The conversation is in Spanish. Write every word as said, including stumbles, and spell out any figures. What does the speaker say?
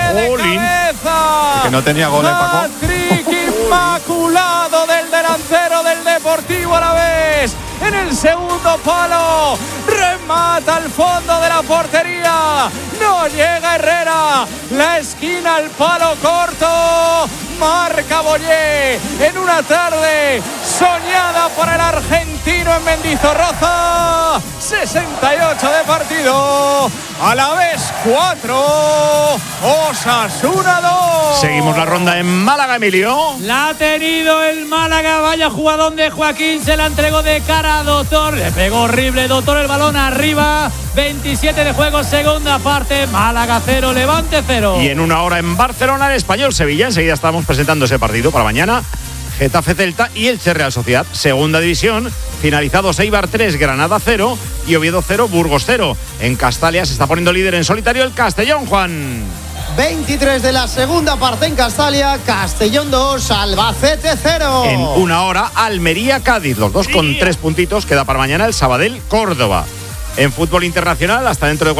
de Olin. cabeza. Que no tenía goles, Paco. Hat-trick inmaculado del delantero del Deportivo Alavés. En el segundo palo, remata al fondo de la portería. No llega Herrera. La esquina al palo corto. Marca Boyé en una tarde soñada por el argentino en Mendizorroza. sesenta y ocho de partido. Alavés cuatro, Osasuna dos. Seguimos la ronda en Málaga, Emilio. La ha tenido el Málaga. Vaya jugadón de Joaquín. Se la entregó de cara a Doctor. Le pegó horrible Doctor el balón arriba. veintisiete de juego, segunda parte. Málaga cero, Levante cero. Y en una hora en Barcelona, el Español Sevilla. Enseguida estamos presentando ese partido para mañana. Getafe Celta y Elche Real Sociedad. Segunda división, finalizados Eibar tres, Granada cero y Oviedo cero, Burgos cero. En Castalia se está poniendo líder en solitario el Castellón, Juan. veintitrés de la segunda parte en Castalia, Castellón dos, Albacete cero. En una hora, Almería Cádiz, los dos con tres puntitos. Queda para mañana el Sabadell Córdoba. En fútbol internacional, hasta dentro de